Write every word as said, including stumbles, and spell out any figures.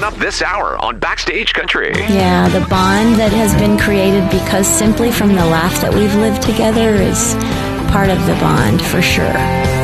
up this hour on Backstage Country. Yeah, the bond that has been created because simply from the laugh that we've lived together is part of the bond for sure.